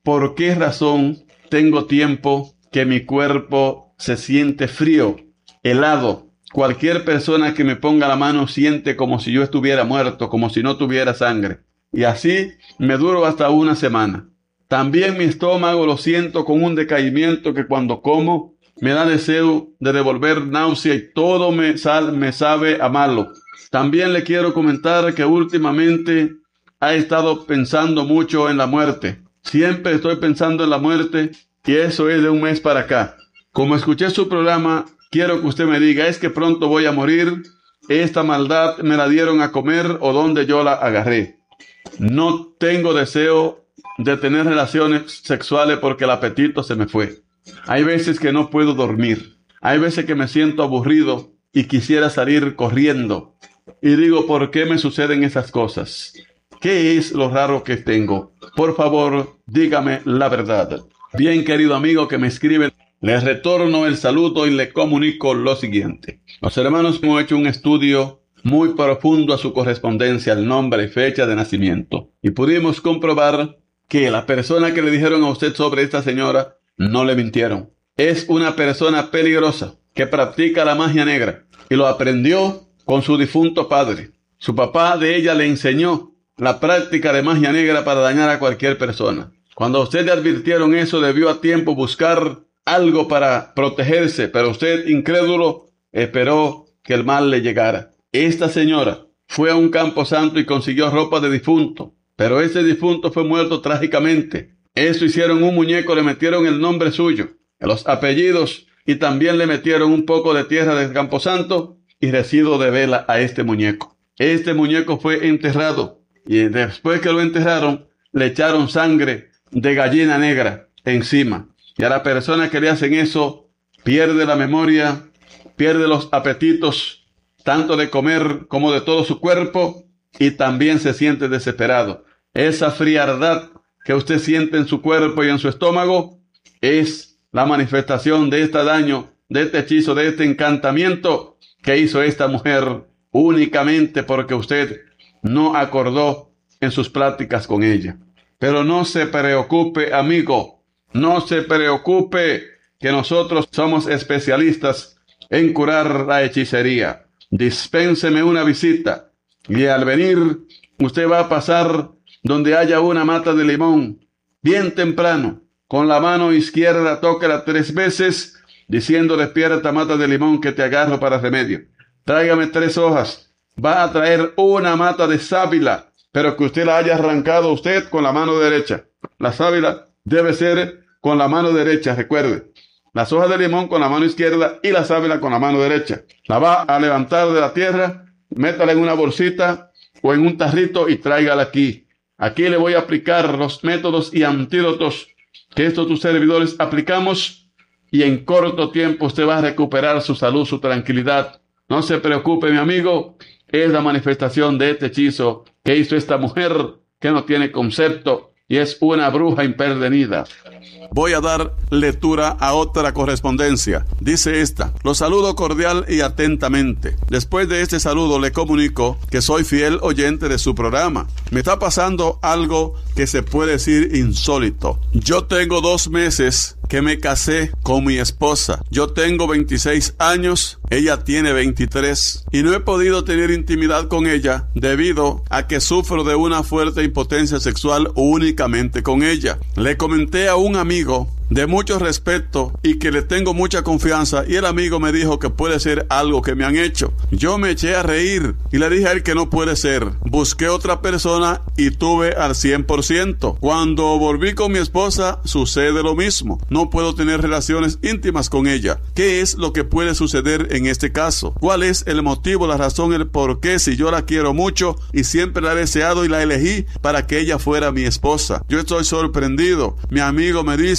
¿por qué razón tengo tiempo que mi cuerpo se siente frío, helado? Cualquier persona que me ponga la mano siente como si yo estuviera muerto, como si no tuviera sangre. Y así me duro hasta una semana. También mi estómago lo siento con un decaimiento que cuando como me da deseo de devolver náusea y todo me sabe a malo. También le quiero comentar que últimamente ha estado pensando mucho en la muerte. Siempre estoy pensando en la muerte y eso es de un mes para acá. Como escuché su programa, quiero que usted me diga, ¿es que pronto voy a morir? ¿Esta maldad me la dieron a comer o dónde yo la agarré? No tengo deseo de tener relaciones sexuales porque el apetito se me fue. Hay veces que no puedo dormir. Hay veces que me siento aburrido y quisiera salir corriendo. Y digo, ¿por qué me suceden esas cosas? ¿Qué es lo raro que tengo? Por favor, dígame la verdad. Bien, querido amigo que me escribe, les retorno el saludo y le comunico lo siguiente. Los hermanos hemos hecho un estudio muy profundo a su correspondencia, el nombre y fecha de nacimiento. Y pudimos comprobar que la persona que le dijeron a usted sobre esta señora no le mintieron. Es una persona peligrosa que practica la magia negra y lo aprendió con su difunto padre. Su papá de ella le enseñó la práctica de magia negra para dañar a cualquier persona. Cuando a usted le advirtieron eso, debió a tiempo buscar algo para protegerse, pero usted, incrédulo, esperó que el mal le llegara. Esta señora fue a un camposanto y consiguió ropa de difunto, pero ese difunto fue muerto trágicamente. Eso hicieron un muñeco, le metieron el nombre suyo, los apellidos, y también le metieron un poco de tierra del camposanto y residuo de vela a este muñeco. Este muñeco fue enterrado y después que lo enterraron, le echaron sangre de gallina negra encima. Y a la persona que le hacen eso, pierde la memoria, pierde los apetitos, tanto de comer como de todo su cuerpo, y también se siente desesperado. Esa frialdad que usted siente en su cuerpo y en su estómago es la manifestación de este daño, de este hechizo, de este encantamiento que hizo esta mujer únicamente porque usted no acordó en sus pláticas con ella. Pero no se preocupe, amigo, no se preocupe, que nosotros somos especialistas en curar la hechicería. Dispénseme una visita y al venir usted va a pasar donde haya una mata de limón, bien temprano. Con la mano izquierda tóquela 3 veces, diciendo, despierta mata de limón que te agarro para remedio. Tráigame 3 hojas. Va a traer una mata de sábila, pero que usted la haya arrancado usted con la mano derecha. La sábila debe ser con la mano derecha, recuerde. Las hojas de limón con la mano izquierda y la sábila con la mano derecha. La va a levantar de la tierra, métala en una bolsita o en un tarrito y tráigala aquí. Aquí le voy a aplicar los métodos y antídotos que estos tus servidores aplicamos y en corto tiempo usted va a recuperar su salud, su tranquilidad. No se preocupe, mi amigo, es la manifestación de este hechizo que hizo esta mujer que no tiene concepto y es una bruja imperdonida. Voy a dar lectura a otra correspondencia. Dice esta: lo saludo cordial y atentamente. Después de este saludo le comunico que soy fiel oyente de su programa. Me está pasando algo que se puede decir insólito. Yo tengo 2 meses que me casé con mi esposa. Yo tengo 26 años, ella tiene 23 y no he podido tener intimidad con ella debido a que sufro de una fuerte impotencia sexual únicamente con ella. Le comenté a un amigo de mucho respeto y que le tengo mucha confianza y el amigo me dijo que puede ser algo que me han hecho. Yo me eché a reír y le dije a él que no puede ser. Busqué otra persona y tuve al 100%. Cuando volví con mi esposa sucede lo mismo. No puedo tener relaciones íntimas con ella. ¿Qué es lo que puede suceder en este caso? ¿Cuál es el motivo, la razón, el por qué si yo la quiero mucho y siempre la he deseado y la elegí para que ella fuera mi esposa? Yo estoy sorprendido. Mi amigo me dice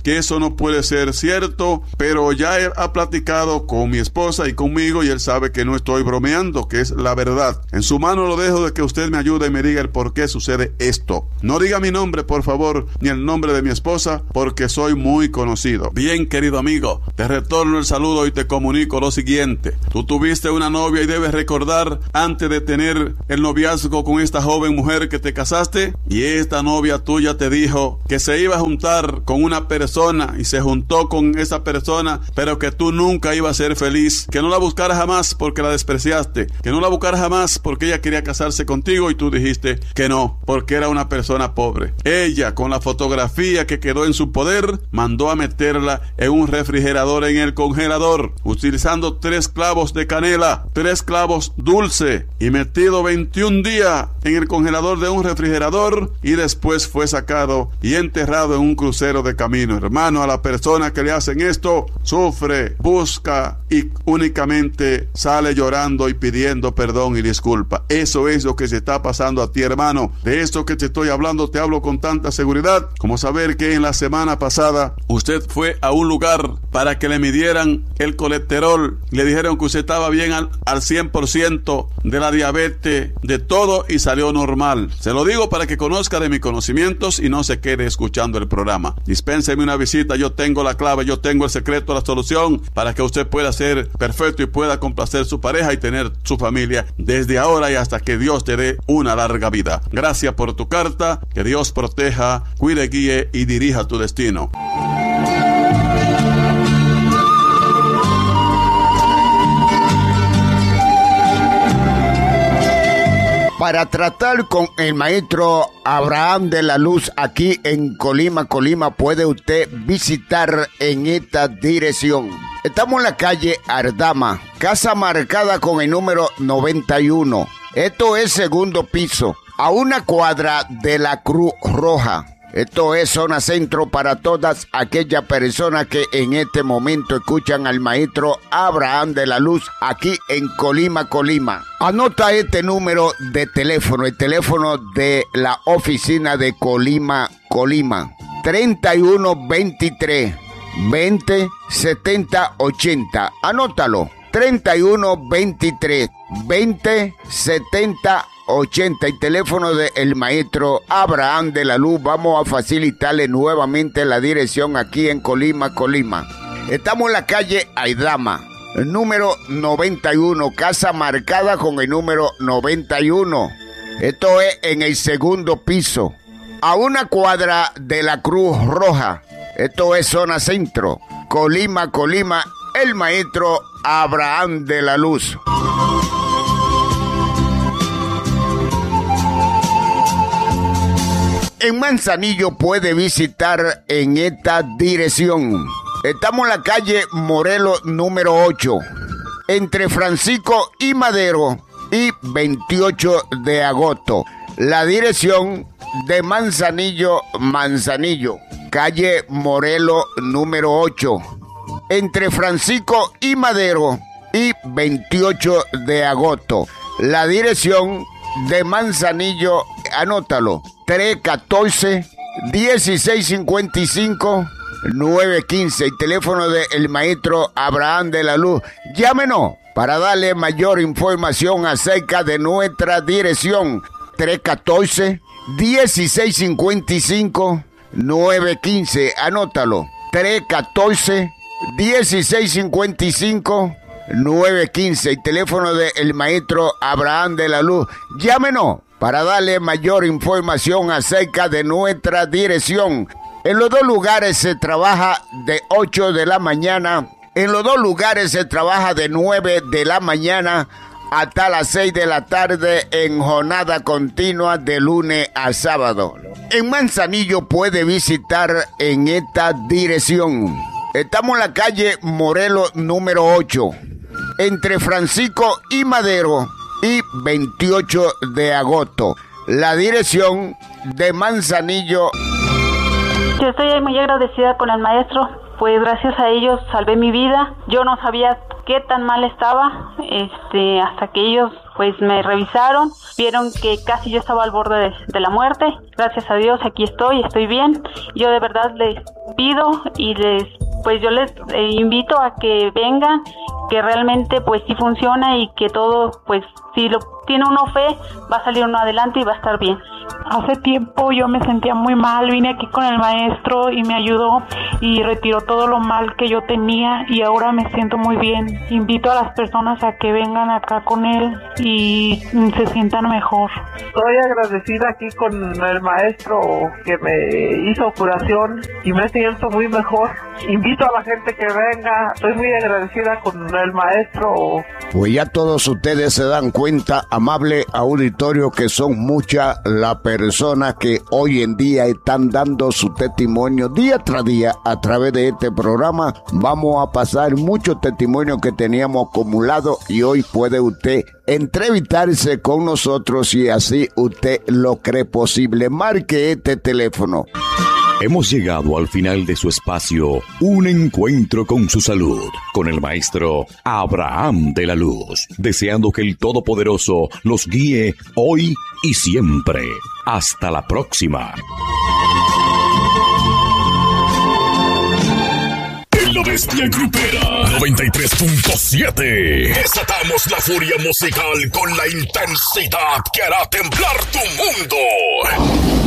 que eso no puede ser cierto, pero ya he platicado con mi esposa y conmigo y él sabe que no estoy bromeando, que es la verdad. En su mano lo dejo de que usted me ayude y me diga el por qué sucede esto. No diga mi nombre, por favor, ni el nombre de mi esposa, porque soy muy conocido. Bien, querido amigo, te retorno el saludo y te comunico lo siguiente. Tú tuviste una novia y debes recordar, antes de tener el noviazgo con esta joven mujer que te casaste, y esta novia tuya te dijo que se iba a juntar con una persona y se juntó con esa persona, pero que tú nunca ibas a ser feliz, que no la buscaras jamás porque la despreciaste, que no la buscaras jamás porque ella quería casarse contigo y tú dijiste que no, porque era una persona pobre. Ella, con la fotografía que quedó en su poder, mandó a meterla en un refrigerador en el congelador, utilizando 3 clavos de canela, 3 clavos dulce, y metido 21 días en el congelador de un refrigerador, y después fue sacado y enterrado en un crucero de camino. Hermano, a la persona que le hacen esto, sufre, busca y únicamente sale llorando y pidiendo perdón y disculpa. Eso es lo que se está pasando a ti, hermano. De esto que te estoy hablando, te hablo con tanta seguridad como saber que en la semana pasada usted fue a un lugar para que le midieran el colesterol. Le dijeron que usted estaba bien al 100% de la diabetes, de todo, y salió normal. Se lo digo para que conozca de mis conocimientos y no se quede escuchando el programa. Dispénseme una visita, yo tengo la clave, yo tengo el secreto, la solución para que usted pueda ser perfecto y pueda complacer su pareja y tener su familia desde ahora y hasta que Dios te dé una larga vida. Gracias por tu carta, que Dios proteja, cuide, guíe y dirija tu destino. Para tratar con el maestro Abraham de la Luz aquí en Colima, puede usted visitar en esta dirección. Estamos en la calle Ardama, casa marcada con el número 91. Esto es segundo piso, a una cuadra de la Cruz Roja. Esto es zona centro para todas aquellas personas que en este momento escuchan al maestro Abraham de la Luz aquí en Colima. Anota este número de teléfono, el teléfono de la oficina de Colima. 3123 20 70 80. Anótalo. 3123 20 70 80, el teléfono del maestro Abraham de la Luz. Vamos a facilitarle nuevamente la dirección aquí en Colima. Estamos en la calle Aidama, número 91, casa marcada con el número 91. Esto es en el segundo piso, a una cuadra de la Cruz Roja. Esto es zona centro, Colima, el maestro Abraham de la Luz. En Manzanillo puede visitar en esta dirección. Estamos en la calle Morelos número 8, entre Francisco y Madero y 28 de agosto. La dirección de Manzanillo, calle Morelos número 8, entre Francisco y Madero y 28 de agosto. La dirección de Manzanillo, anótalo, 314-1655-915, el teléfono del maestro Abraham de la Luz. Llámenos para darle mayor información acerca de nuestra dirección. 314-1655-915, anótalo, 314-1655-915, el teléfono del maestro Abraham de la Luz. Llámenos para darle mayor información acerca de nuestra dirección. En los dos lugares se trabaja de 8 de la mañana. En los dos lugares se trabaja de 9 de la mañana hasta las 6 de la tarde en jornada continua de lunes a sábado. En Manzanillo puede visitar en esta dirección. Estamos en la calle Morelos número 8, entre Francisco y Madero y 28 de agosto. La dirección de Manzanillo. Yo estoy muy agradecida con el maestro, pues gracias a ellos salvé mi vida. Yo no sabía qué tan mal estaba, hasta que ellos pues me revisaron, vieron que casi yo estaba al borde de la muerte. Gracias a Dios aquí estoy bien. Yo de verdad les pido y yo les invito a que vengan, que realmente pues sí funciona y que todo, pues si lo tiene uno fe, va a salir uno adelante y va a estar bien. Hace tiempo yo me sentía muy mal, vine aquí con el maestro y me ayudó y retiró todo lo mal que yo tenía y ahora me siento muy bien. Invito a las personas a que vengan acá con él y se sientan mejor. Estoy agradecida aquí con el maestro que me hizo curación y me siento muy mejor. Invito a la gente que venga, estoy muy agradecida con el maestro. Pues ya todos ustedes se dan cuenta, amable auditorio, que son muchas las personas que hoy en día están dando su testimonio día tras día a través de este programa. Vamos a pasar muchos testimonios que teníamos acumulados y hoy puede usted entrevistarse con nosotros si así usted lo cree posible. Marque este teléfono. Hemos llegado al final de su espacio, un encuentro con su salud, con el maestro Abraham de la Luz, deseando que el Todopoderoso los guíe hoy y siempre. Hasta la próxima. La Bestia Grupera 93.7. Desatamos la furia musical con la intensidad que hará temblar tu mundo.